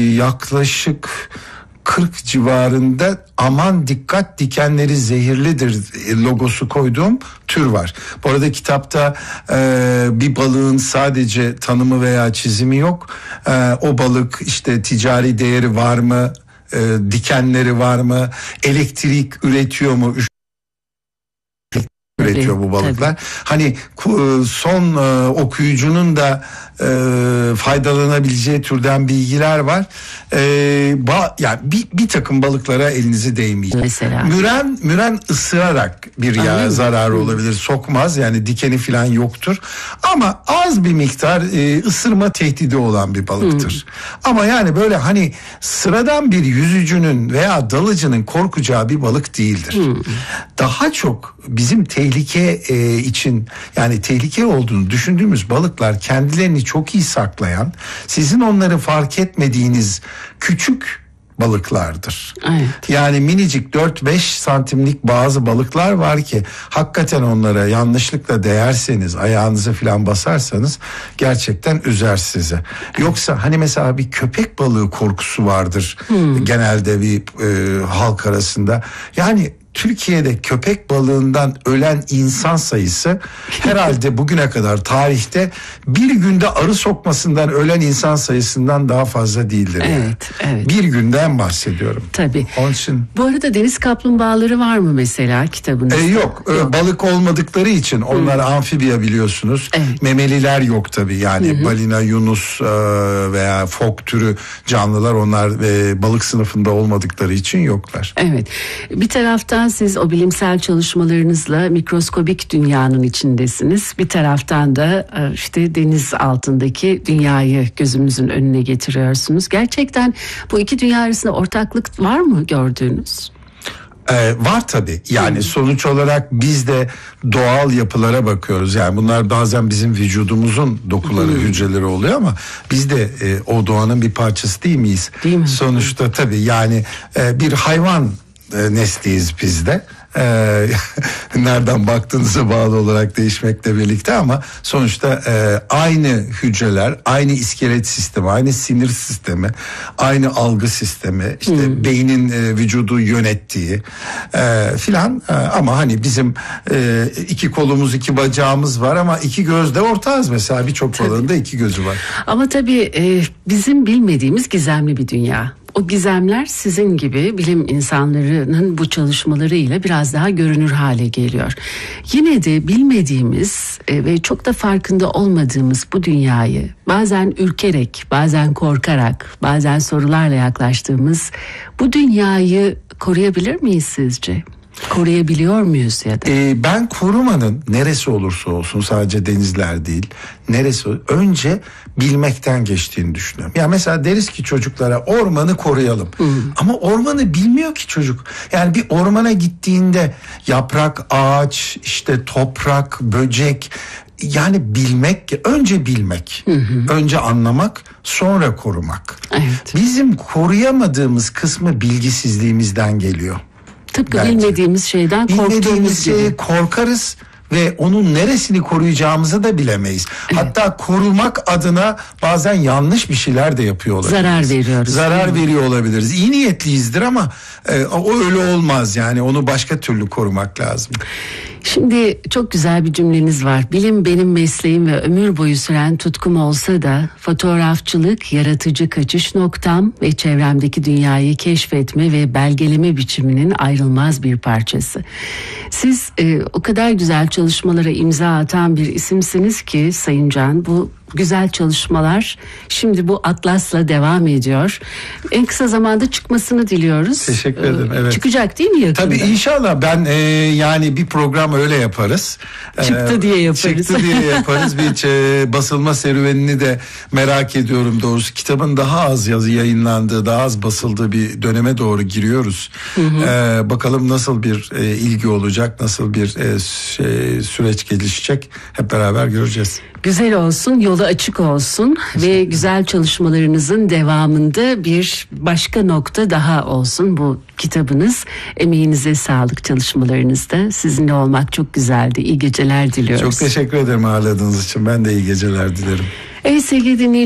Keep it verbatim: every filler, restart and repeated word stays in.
yaklaşık kırk civarında aman dikkat dikenleri zehirlidir logosu koyduğum tür var. Bu arada kitapta e, bir balığın sadece tanımı veya çizimi yok. E, o balık işte ticari değeri var mı? E, dikenleri var mı? Elektrik üretiyor mu? Üretiyor bu balıklar. Tabii. Hani son e, okuyucunun da e, faydalanabileceği türden bilgiler var. E, ba, yani bir, bir takım balıklara elinizi değmeyin. Mesela. Müren, müren ısırarak bir yağ zararı olabilir. Sokmaz, yani dikeni falan yoktur. Ama az bir miktar e, ısırma tehdidi olan bir balıktır. Hmm. Ama yani böyle hani sıradan bir yüzücünün veya dalıcının korkacağı bir balık değildir. Hmm. Daha çok bizim tehlike e, için, yani tehlike olduğunu düşündüğümüz balıklar kendilerini çok iyi saklayan, sizin onları fark etmediğiniz küçük balıklardır. Evet. Yani minicik dört beş santimlik bazı balıklar var ki hakikaten onlara yanlışlıkla değerseniz, ayağınızı falan basarsanız gerçekten üzer sizi. Yoksa hani mesela bir köpek balığı korkusu vardır hmm. genelde bir e, halk arasında. Yani Türkiye'de köpek balığından ölen insan sayısı herhalde bugüne kadar tarihte bir günde arı sokmasından ölen insan sayısından daha fazla değildir. Yani. Evet, evet. Bir günden bahsediyorum. Tabii. Onun için... Bu arada deniz kaplumbağaları var mı mesela kitabınızda? E, yok. yok. Balık olmadıkları için onlar hmm. amfibiya biliyorsunuz. Evet. Memeliler yok tabii. Yani hmm. balina, yunus veya fok türü canlılar, onlar balık sınıfında olmadıkları için yoklar. Evet. Bir taraftan siz o bilimsel çalışmalarınızla mikroskobik dünyanın içindesiniz. Bir taraftan da işte deniz altındaki dünyayı gözümüzün önüne getiriyorsunuz. Gerçekten bu iki dünya arasında ortaklık var mı gördüğünüz? Ee, var tabii. Yani hmm. sonuç olarak biz de doğal yapılara bakıyoruz. Yani bunlar bazen bizim vücudumuzun dokuları, hmm. hücreleri oluyor ama biz de e, o doğanın bir parçası değil miyiz? Değil mi? Sonuçta tabii yani e, bir hayvan e, nesliyiz biz de. Ee, nereden baktığınıza bağlı olarak değişmekle birlikte, ama sonuçta e, aynı hücreler, aynı iskelet sistemi, aynı sinir sistemi, aynı algı sistemi, işte hmm. beynin e, vücudu yönettiği e, filan e, ama hani bizim e, iki kolumuz, iki bacağımız var ama iki gözde ortağız mesela, birçok balığında iki gözü var. Ama tabii e, bizim bilmediğimiz gizemli bir dünya. O gizemler sizin gibi bilim insanlarının bu çalışmalarıyla biraz daha görünür hale geliyor. Yine de bilmediğimiz ve çok da farkında olmadığımız bu dünyayı bazen ürkerek, bazen korkarak, bazen sorularla yaklaştığımız bu dünyayı koruyabilir miyiz sizce? Koruyabiliyor muyuz ya da? Ee, ben korumanın neresi olursa olsun, sadece denizler değil, neresi önce bilmekten geçtiğini düşünüyorum. Ya mesela deriz ki çocuklara ormanı koruyalım. Hmm. Ama ormanı bilmiyor ki çocuk. Yani bir ormana gittiğinde yaprak, ağaç, işte toprak, böcek, yani bilmek, önce bilmek, hı hı. önce anlamak, sonra korumak. Evet. Bizim koruyamadığımız kısmı bilgisizliğimizden geliyor. Tıpkı bence. bilmediğimiz şeyden korktuğumuz Bilmediğimiz gibi. şeye korkarız ve onun neresini koruyacağımızı da bilemeyiz. Evet. Hatta korumak adına bazen yanlış bir şeyler de yapıyor olabiliriz. Zarar veriyoruz. Zarar veriyor olabiliriz. İyi niyetliyizdir ama e, o öyle olmaz, yani onu başka türlü korumak lazım. Şimdi çok güzel bir cümleniz var. Bilim benim mesleğim ve ömür boyu süren tutkum olsa da fotoğrafçılık yaratıcı kaçış noktam ve çevremdeki dünyayı keşfetme ve belgeleme biçiminin ayrılmaz bir parçası. Siz e, o kadar güzel çalışmalara imza atan bir isimsiniz ki Sayın Can, bu güzel çalışmalar şimdi bu atlasla devam ediyor. En kısa zamanda çıkmasını diliyoruz. Teşekkür ederim. Evet. Çıkacak değil mi yakında? Tabii inşallah. Ben e, yani bir program öyle yaparız. Çıktı ee, diye yaparız. Çıktı diye yaparız. Bir e, basılma serüvenini de merak ediyorum doğrusu. Kitabın daha az yazı yayınlandığı, daha az basıldığı bir döneme doğru giriyoruz. Hı hı. Ee, bakalım nasıl bir e, ilgi olacak, nasıl bir e, şey, süreç gelişecek, hep beraber göreceğiz. Güzel olsun, yolu açık olsun ve güzel çalışmalarınızın devamında bir başka nokta daha olsun bu kitabınız. Emeğinize sağlık çalışmalarınızda. Sizinle olmak çok güzeldi. İyi geceler diliyoruz. Çok teşekkür ederim ağırladığınız için. Ben de iyi geceler dilerim. Evet sevgili dinleyiciler.